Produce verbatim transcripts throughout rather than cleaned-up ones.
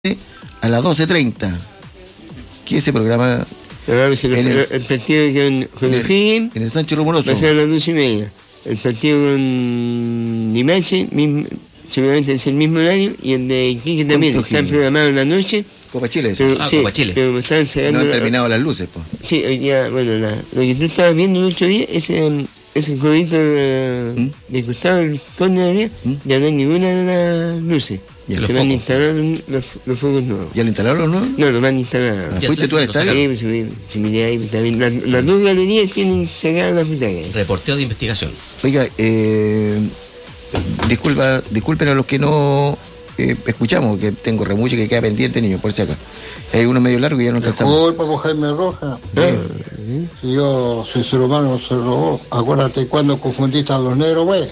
a las doce treinta. ¿Qué es ese programa? El, el, el partido con, con el Higgins. En el Sánchez Rumoroso. Va a ser a las doce y media. El partido con Limache, mismo, seguramente es el mismo horario. Y el de Iquique también. Están programados en la noche. Copa Chile, pero, ah, sí, Copa Chile. Pero están no han terminado la, las luces, pues. Sí, hoy día, bueno, la, lo que tú estabas viendo el otro día, ese, ese codito de, ¿Mm? de costado del conde de arriba, ¿Mm? ya no hay ninguna de las luces. Ya, se van a instalar los, los focos nuevos. ¿Ya lo instalaron los nuevos? No, los van a instalar. Ah, ¿fuiste tú al estadio? Sí, pues, sí, sí, miré ahí también. Las, las dos galerías tienen sacadas las butacas. Reporteo de investigación. Oiga, eh, disculpa, disculpen a los que no eh, escuchamos, que tengo remucho que queda pendiente, niño, por si acá. Hay uno medio largo y ya no alcanzamos. Disculpa con Jaime Roja. ¿Eh? Si yo soy ser humano, se robó. Acuérdate cuando confundiste a los negros, güey.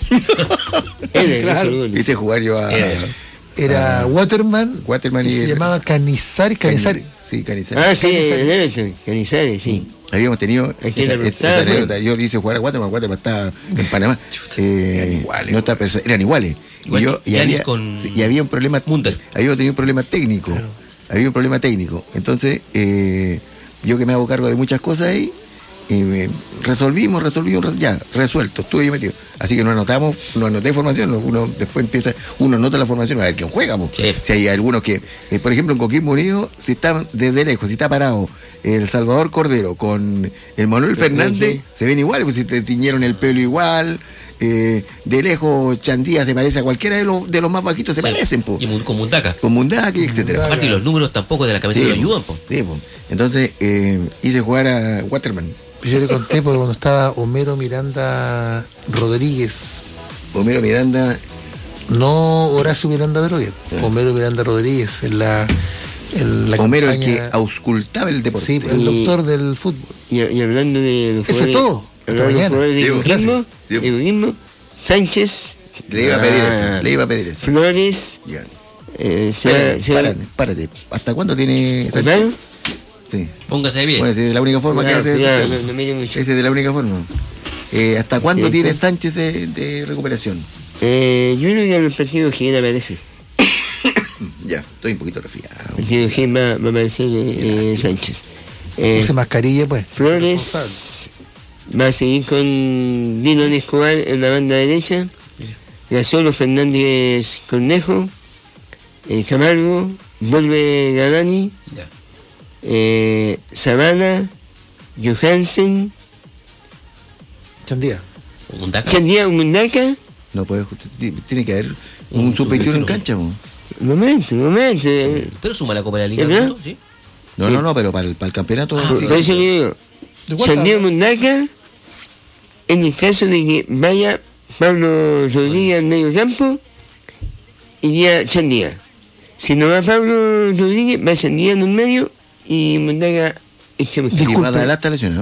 Claro. Viste jugar yo a... Eh. Era Waterman, Waterman y se el, llamaba Canizares, Canizares. Sí, Canizares. Ah, sí, Canizares, Canizares, sí. Habíamos tenido esta, esta anécdota. Yo le hice jugar a Waterman, Waterman estaba en Panamá. Eh, eran iguales. No está, eran iguales. Igual y, yo, y, había, con y había un problema. Munder. Habíamos tenido un problema técnico. Claro. Había un problema técnico. Entonces, eh, yo que me hago cargo de muchas cosas ahí, eh, resolvimos, resolvimos, ya, resuelto, estuve yo metido. Así que no anotamos, no anoté formación, uno después empieza, uno anota la formación a ver quién juega. Sí. Si hay algunos que, eh, por ejemplo, en Coquimbo Unido, si está desde lejos, si está parado el Salvador Cordero con el Manuel Fernández, sí, se ven igual, pues si te tiñeron el pelo igual. Eh, de lejos Chandía se parece a cualquiera de los de los más bajitos, se sí, parecen, po. Y con Mundaca. Con Mundaca, etcétera. Aparte los números tampoco de la camiseta sí, lo ayudan, po. Sí, po. Entonces eh, hice jugar a Waterman. Yo le conté porque cuando estaba Homero Miranda Rodríguez. Homero Miranda. No Horacio Miranda Droguet. Sí. Homero Miranda Rodríguez en la. En la Homero, campaña, el que auscultaba el deporte. Sí, el y, doctor del fútbol. Y, y hablando de los eso es todo. Hasta mañana. De Egoísmo, Sánchez. Le iba a pedir ah, eso. Le iba a pedir eso. Flores. Ya. Eh, se párate, va, se párate, párate. ¿Hasta cuándo tiene Sánchez? Sí. Póngase bien. Bueno, esa es la única forma claro, que hace claro, eso. No, no mire mucho. Esa es de la única forma. Eh, ¿Hasta cuándo sí, tiene Sánchez de, de recuperación? Eh, yo creo que en el partido G aparece. Ya, estoy un poquito resfriado. El partido G va, va a aparecer eh, Sánchez. Eh, Use mascarilla, pues. Flores va a seguir con Dylan Escobar en la banda derecha. Gasolo Fernández Cornejo. Eh, Camargo. Vuelve Galani. Yeah. Eh, Sabana. Johansen. Chandía. Mundaca. Chandía Mundaca. No puede, tiene que haber un, un sub veintiuno en cancha, ¿no? Un momento, un momento. Pero suma la Copa de la Liga, ¿no? ¿Sí? No, sí. no, no, pero para el, para el campeonato. Ah, sí. Por eso le digo, Chandía Mundaca, en el caso de que vaya Pablo Rodríguez al medio campo, iría Chandía. Si no va Pablo Rodríguez, va Chandía en el medio y Mundaca echamos. ¿Y Badalá está lesionado?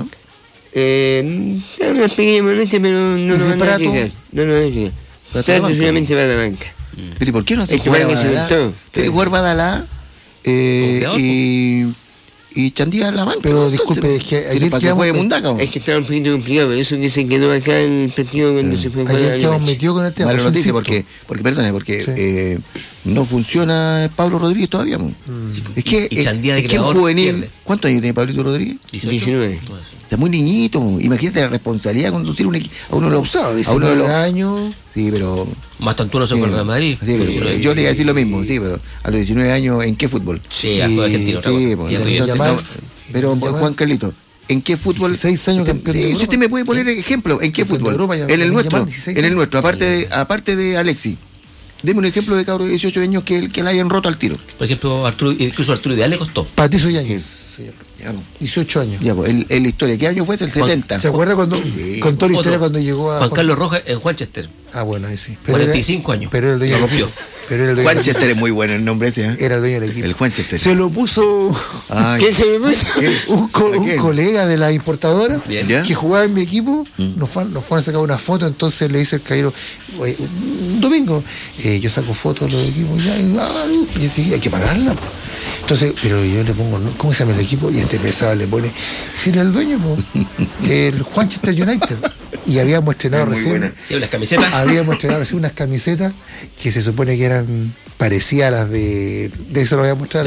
Eh, es una pequeña molestia, pero no nos van a explicar. No nos van a explicar. Prato solamente va a la banca. Pero ¿y por qué no hace jugar Badalá? Tiene que jugar Badalá eh, y, y Chandía a la banca. Pero disculpe, es que ayer para que juegue Mundaca. Es que estaba un poquito complicado, por eso que se quedó acá en el partido cuando sí. se fue a jugar. Ayer estamos metidos con el tema. Mala noticia porque, porque, perdone, porque sí. eh, no funciona Pablo Rodríguez todavía. Mm. Es que y Chandía de es que juvenil. Pierde. ¿Cuántos años tiene Pablito Rodríguez? diecinueve. Está muy niñito. Imagínate la responsabilidad de conducir un equipo a uno de los a uno de los años. Sí, pero más tanto uno se fue al Real Madrid. Sí, pero, yo le iba a decir lo mismo, sí, pero a los diecinueve años, ¿en qué fútbol? Sí, a fútbol argentino. Sí, pues, entonces, no, pero Juan Carlito, ¿en qué fútbol? Seis años campeón sí, de Europa. Usted me puede poner ejemplo, ¿en qué fútbol? Europa, ya, en el nuestro, en el nuestro, aparte de, aparte de Alexis. Deme un ejemplo de cabro de dieciocho años que, que la hayan roto al tiro. Por ejemplo, Arturo, incluso Arturo Ideal le costó. Patricio Yáñez, señor. dieciocho años. Ya, pues, el, el historia. ¿Qué año fue? Es el Juan, setenta. ¿Se acuerda cuando sí, contó la historia cuando llegó a Juan, Juan Carlos Rojas en Juanchester? Ah, bueno, ahí sí. Pero cuarenta y cinco era, años. Pero era el dueño lo rompió. Pero era el dueño Juanchester es muy bueno el nombre ese, ¿eh? Era el dueño del equipo. El Juanchester. Se lo puso. Ay. ¿Quién se lo puso? un, co un colega de la importadora Bien, ¿ya? que jugaba en mi equipo. Mm. Nos, fueron, nos fueron a sacar una foto. Entonces le dice el caballero, un domingo, eh, yo saco fotos de los equipos. Ya, y, ah, y dije, hay que pagarla. Entonces, pero yo le pongo, ¿cómo se llama el equipo? Y este pesado le pone, si era el dueño, po, el Manchester United. Y habíamos estrenado recién. Sí, unas camisetas. Habíamos estrenado recién unas camisetas que se supone que eran parecía a las de. De eso lo voy a mostrar.